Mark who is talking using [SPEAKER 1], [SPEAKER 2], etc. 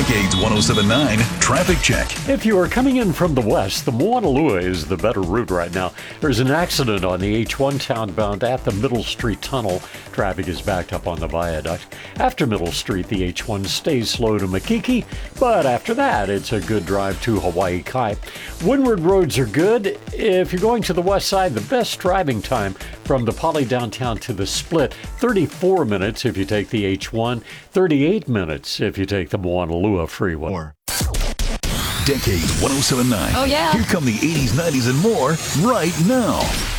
[SPEAKER 1] Decades 107.9 Traffic Check.
[SPEAKER 2] If you are coming in from the west, the Moanalua is the better route right now. There's an accident on the H1 townbound at the Middle Street Tunnel. Traffic is backed up on the viaduct. After Middle Street, the H1 stays slow to Makiki, but after that, it's a good drive to Hawaii Kai. Windward roads are good. If you're going to the west side, the best driving time from the Poly downtown to the Split, 34 minutes if you take the H1, 38 minutes if you take the Moanalua Freeway.
[SPEAKER 1] Decades 107.9.
[SPEAKER 3] Oh, yeah.
[SPEAKER 1] Here come the 80s, 90s, and more right now.